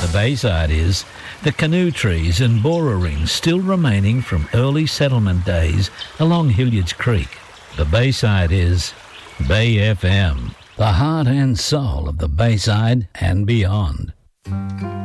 The Bayside is the canoe trees and borerings still remaining from early settlement days along Hilliard's Creek. The Bayside is Bay FM, the heart and soul of the Bayside and beyond.